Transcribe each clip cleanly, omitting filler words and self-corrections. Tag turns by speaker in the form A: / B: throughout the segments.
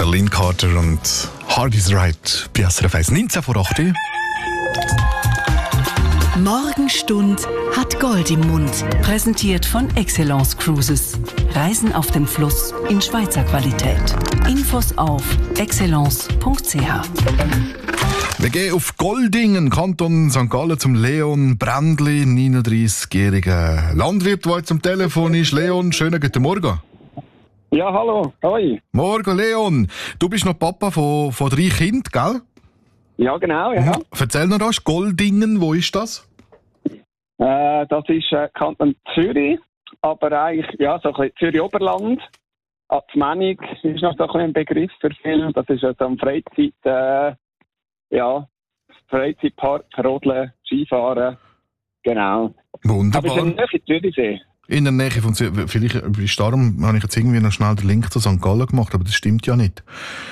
A: Lynn Carter und Hard is Right bei SRF 1, 19 vor 8 Uhr.
B: Morgenstund hat Gold im Mund. Präsentiert von Excellence Cruises. Reisen auf dem Fluss in Schweizer Qualität. Infos auf excellence.ch.
A: Wir gehen auf Goldingen, Kanton St. Gallen, zum Leon Brändli, 39-jähriger Landwirt, der jetzt am Telefon ist. Leon, schönen guten Morgen.
C: Ja, hallo, hoi.
A: Morgen, Leon. Du bist noch Papa von 3 Kindern, gell?
C: Ja, genau, ja.
A: Erzähl noch was, Goldingen, wo ist das?
C: Das ist Kanton Zürich, aber eigentlich, ja, so ein bisschen Zürich-Oberland. Azmenig ist noch so ein bisschen ein Begriff für viele. Das ist also am Freizeitpark, Rodeln, Skifahren, genau.
A: Wunderbar.
C: Aber in der Nähe Zürichsee.
A: In der Nähe von Zürich. Vielleicht ist darum, habe ich jetzt irgendwie noch schnell den Link zu St. Gallen gemacht, aber das stimmt ja nicht.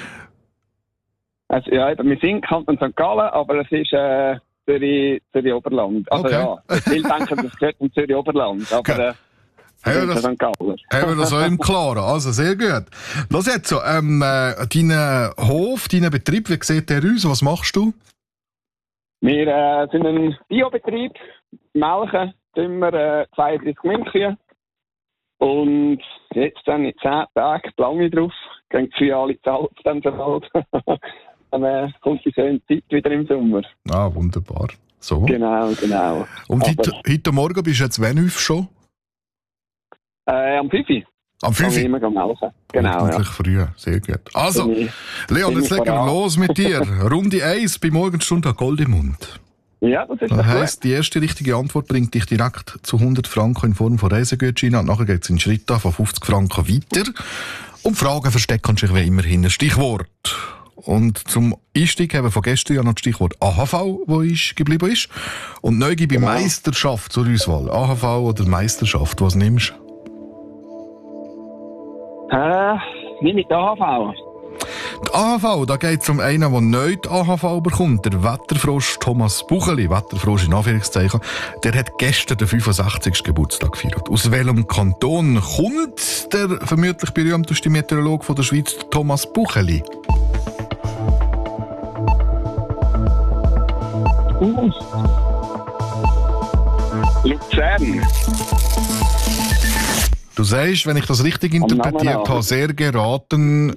C: Also, ja, wir sind Kanton St. Gallen, aber es ist Zürich-Oberland. Also
A: Okay.
C: ja, viele denken, das gehört zum Zürich-Oberland, aber
A: Haben wir
C: St. Gallen.
A: das auch im Klaren? Also, sehr gut. Los jetzt so, deinen Hof, deinen Betrieb, wie sieht der aus? Was machst du?
C: Wir sind ein Biobetrieb, melken, wir 32 Milchkühe. Und jetzt dann in 10 Tagen plange ich drauf, gehen die Kühe alle zahlt, dann so alt. Dann kommt die schöne Zeit wieder im Sommer.
A: Ah, wunderbar. So.
C: Genau.
A: Und heute Morgen bist du jetzt wann auf schon?
C: Am 5 Uhr.
A: Am 5 Uhr?
C: Immer melken. Genau, ja.
A: Früh, sehr gut. Also, Leon, jetzt legen wir los mit dir. Runde 1 bei Morgenstunde hat Gold im Mund.
C: Ja, das ist
A: Das
C: doch
A: heisst, die erste richtige Antwort bringt dich direkt zu 100 Franken in Form von Reisegutscheinen und nachher geht es in Schritte von 50 Franken weiter. Und Fragen verstecken sich wie immer hinter Stichwort. Und zum Einstieg haben wir von gestern ja noch das Stichwort AHV, das geblieben ist. Und neu gibt es Meisterschaft zur Auswahl. AHV oder Meisterschaft, was nimmst du?
C: Nimm mit AHV.
A: Die AHV, da geht es um einen, der neu die AHV bekommt. Der Wetterfrosch Thomas Bucheli, Wetterfrosch in Anführungszeichen, der hat gestern den 65. Geburtstag gefeiert. Aus welchem Kanton kommt der vermutlich berühmteste Meteorologe von der Schweiz, Thomas Bucheli?
C: Luzern.
A: Du sagst, wenn ich das richtig interpretiert habe, sehr geraten,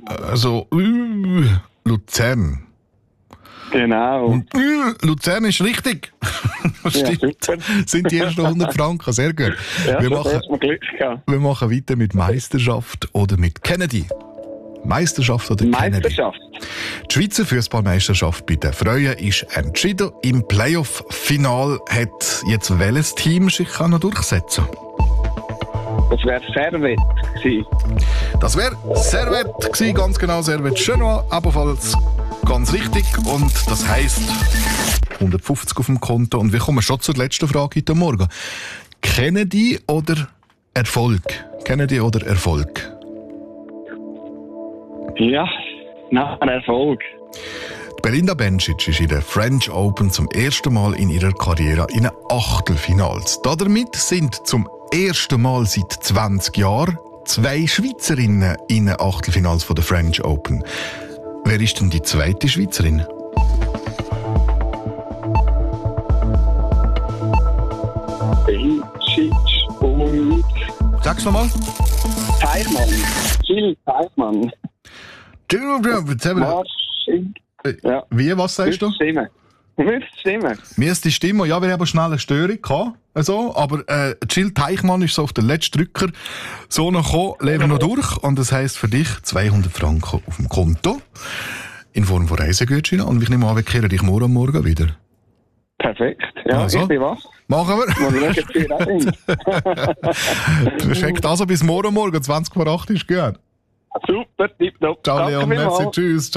A: Luzern.
C: Genau.
A: Und Luzern ist richtig. Stimmt.
C: Super.
A: Sind die ersten 100 Franken, sehr gut.
C: Ja,
A: wir,
C: das hast du Glück gehabt.
A: wir machen weiter mit Meisterschaft oder mit Kennedy. Meisterschaft oder
C: Meisterschaft.
A: Kennedy? Die Schweizer Fußballmeisterschaft bei den Frauen ist entschieden. Im Playoff-Final hat jetzt welches Team sich noch durchsetzen?
C: Das wäre Servet gewesen.
A: Das wäre Servet gewesen, ganz genau, Servet Chenois, ebenfalls ganz richtig. Und das heisst 150 auf dem Konto. Und wir kommen schon zur letzten Frage heute Morgen. Kennedy oder Erfolg? Kennedy oder Erfolg?
C: Ja, nach einem Erfolg.
A: Belinda Bencic ist in der French Open zum ersten Mal in ihrer Karriere in den Achtelfinals. Damit sind zum ersten Mal seit 20 Jahren 2 Schweizerinnen in den Achtelfinals von der French Open. Wer ist denn die zweite Schweizerin?
C: Bencic und
A: Sag's nochmal.
C: Teichmann. Jill Teichmann. Ja.
A: Wie, was sagst du?
C: Müsste stimmen.
A: Müsste stimmen. Ja, wir haben schnell eine Störung gehabt. Also, aber Jill Teichmann ist so auf den letzten Drücker so noch gekommen, leben noch durch. Und das heisst für dich 200 Franken auf dem Konto in Form von Reisegutscheinen. Und ich nehme an, wir kehren dich morgen wieder.
C: Perfekt. Ja,
A: also,
C: ich bin was.
A: Machen wir.
C: Mal schauen, wie das sind.
A: Perfekt. Also bis morgen 20 vor 8 ist gut.
C: Super, tipptopp.
A: Ciao Leon, merci, tschüss.